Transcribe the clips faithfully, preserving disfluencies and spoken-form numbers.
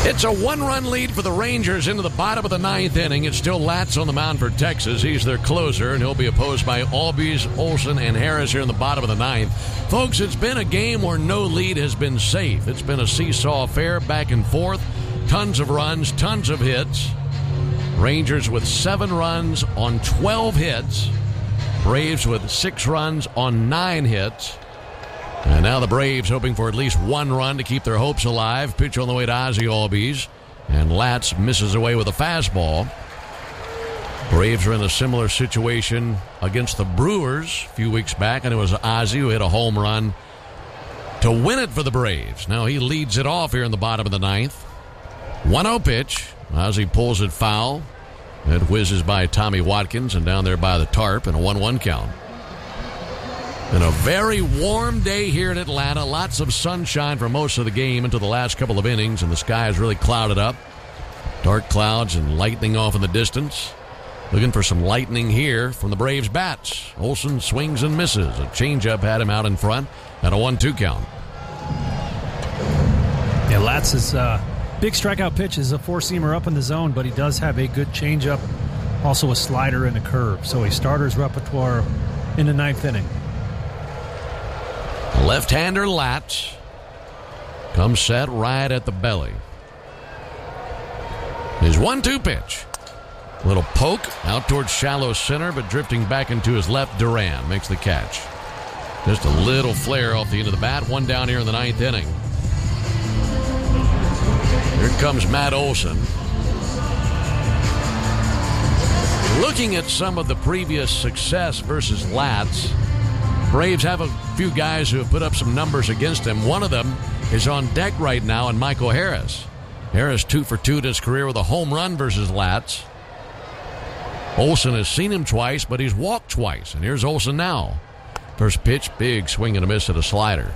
It's a one-run lead for the Rangers into the bottom of the ninth inning. It's still Latz on the mound for Texas. He's their closer, and he'll be opposed by Albies, Olson, and Harris here in the bottom of the ninth. Folks, it's been a game where no lead has been safe. It's been a seesaw affair, back and forth. Tons of runs, tons of hits. Rangers with seven runs on twelve hits. Braves with six runs on nine hits. And now the Braves hoping for at least one run to keep their hopes alive. Pitch on the way to Ozzie Albies. And Latz misses away with a fastball. Braves are in a similar situation against the Brewers a few weeks back. And it was Ozzie who hit a home run to win it for the Braves. Now he leads it off here in the bottom of the ninth. one oh pitch. Ozzie pulls it foul. It whizzes by Tommy Watkins and down there by the tarp in a one one count. And a very warm day here in Atlanta. Lots of sunshine for most of the game until the last couple of innings, and the sky is really clouded up. Dark clouds and lightning off in the distance. Looking for some lightning here from the Braves' bats. Olson swings and misses. A changeup had him out in front at a one two count. Yeah, Latz's uh, big strikeout pitch is a four-seamer up in the zone, but he does have a good changeup, also a slider and a curve. So a starter's repertoire in the ninth inning. Left-hander Latz comes set right at the belly. His one two pitch. Little poke out towards shallow center, but drifting back into his left. Duran makes the catch. Just a little flare off the end of the bat. One down here in the ninth inning. Here comes Matt Olson. Looking at some of the previous success versus Latz, Braves have a few guys who have put up some numbers against him. One of them is on deck right now, and Michael Harris. Harris two for two in his career with a home run versus Latz. Olson has seen him twice, but he's walked twice. And here's Olson now. First pitch, big swing and a miss at a slider.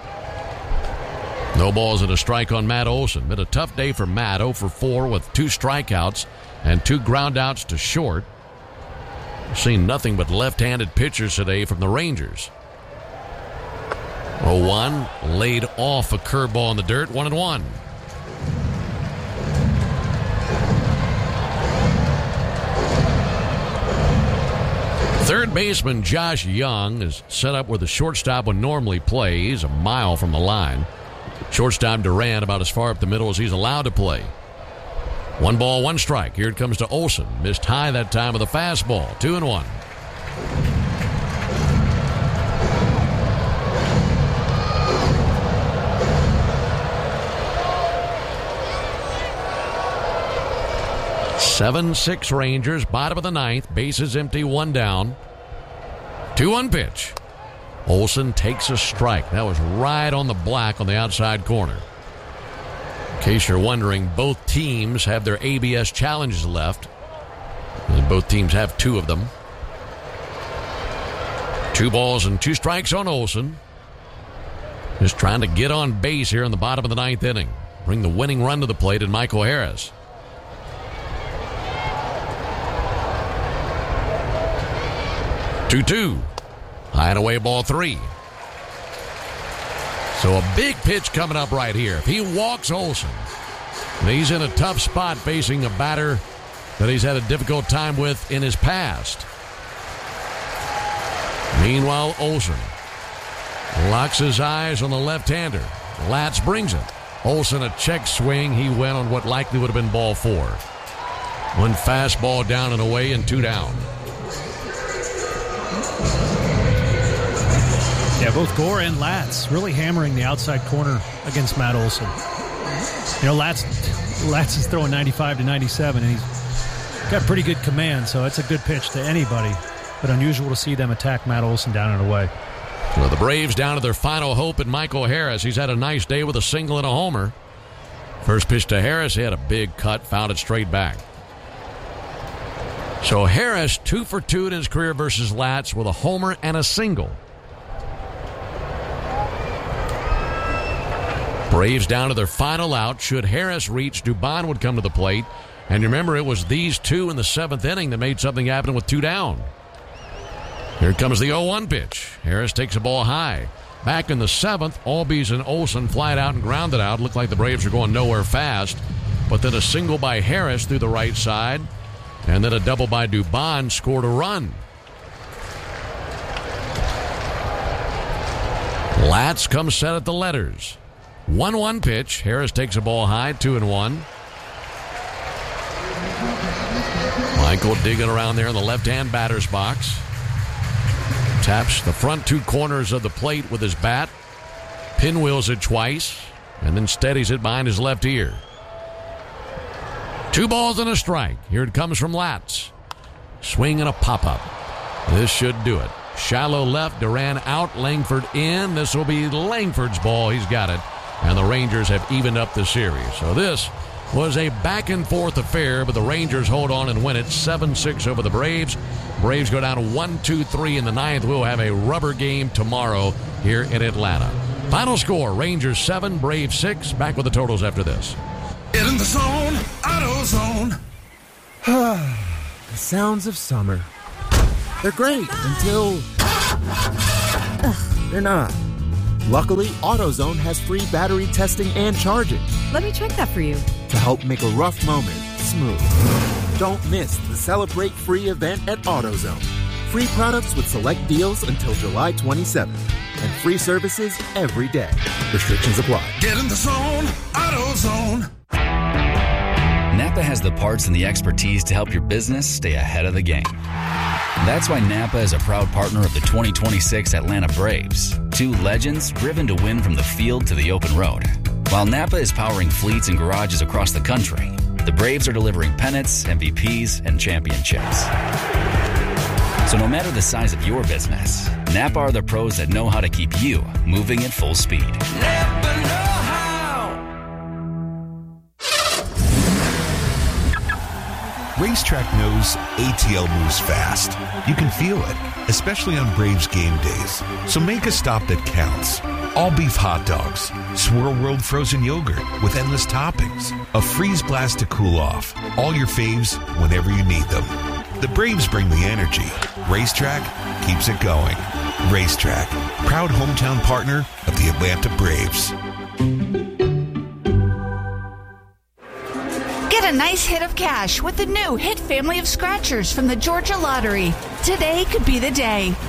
No balls and a strike on Matt Olson. Been a tough day for Matt, oh for four with two strikeouts and two groundouts to short. Seen nothing but left-handed pitchers today from the Rangers. oh one, laid off a curveball in the dirt, one and one. Third baseman Josh Young is set up where the shortstop would normally play. He's a mile from the line. Shortstop Duran about as far up the middle as he's allowed to play. One ball, one strike. Here it comes to Olson. Missed high that time with a fastball. Two and one. seven six Rangers, bottom of the ninth. Bases empty, one down. two one pitch. Olson takes a strike. That was right on the black on the outside corner. In case you're wondering, both teams have their A B S challenges left. And both teams have two of them. Two balls and two strikes on Olson. Just trying to get on base here in the bottom of the ninth inning. Bring the winning run to the plate in Michael Harris. two two. High and away, ball three. So a big pitch coming up right here. If he walks Olson, and he's in a tough spot facing a batter that he's had a difficult time with in his past. Meanwhile, Olson locks his eyes on the left-hander. Latz brings it. Olson a check swing. He went on what likely would have been ball four. One fastball down and away and two down. Yeah, both Gore and Latz really hammering the outside corner against Matt Olson. You know, Latz, Latz is throwing ninety-five to ninety-seven, and he's got pretty good command, so it's a good pitch to anybody. But unusual to see them attack Matt Olson down and away. So the Braves down to their final hope in Michael Harris. He's had a nice day with a single and a homer. First pitch to Harris, he had a big cut, fouled it straight back. So Harris, two for two in his career versus Latz with a homer and a single. Braves down to their final out. Should Harris reach, Dubon would come to the plate. And remember, it was these two in the seventh inning that made something happen with two down. Here comes the oh one pitch. Harris takes a ball high. Back in the seventh, Albies and Olson fly it out and ground it out. Looked like the Braves are going nowhere fast. but then a single by Harris through the right side, and then a double by Dubon scored a run. Latz comes set at the letters. one one pitch. Harris takes a ball high, two and one. Michael digging around there in the left-hand batter's box. Taps the front two corners of the plate with his bat. Pinwheels it twice, and then steadies it behind his left ear. Two balls and a strike. Here it comes from Latz. Swing and a pop-up. This should do it. Shallow left, Duran out, Langford in. This will be Langford's ball. He's got it. And the Rangers have evened up the series. So this was a back-and-forth affair, but the Rangers hold on and win it seven six over the Braves. Braves go down to one two three in the ninth. We'll have a rubber game tomorrow here in Atlanta. Final score, Rangers seven, Braves six. Back with the totals after this. Get in the zone, AutoZone. The sounds of summer. They're great until they're not. Luckily, AutoZone has free battery testing and charging Let me check that for you. to help make a rough moment smooth. Don't miss the Celebrate Free event at AutoZone. Free products with select deals until July twenty-seventh. And free services every day. Restrictions apply. Get in the zone, AutoZone. Napa has the parts and the expertise to help your business stay ahead of the game. That's why Napa is a proud partner of the twenty twenty-six Atlanta Braves, two legends driven to win from the field to the open road. While Napa is powering fleets and garages across the country, the Braves are delivering pennants, M V Ps, and championships. So no matter the size of your business, Napa are the pros that know how to keep you moving at full speed. Napa know-how. Racetrack knows A T L moves fast. You can feel it, especially on Braves game days. So make a stop that counts. All beef hot dogs, Swirl World frozen yogurt with endless toppings, a freeze blast to cool off. All your faves whenever you need them. The Braves bring the energy. Racetrack keeps it going. Racetrack, proud hometown partner of the Atlanta Braves. Get a nice hit of cash with the new Hit family of scratchers from the Georgia Lottery. Today could be the day.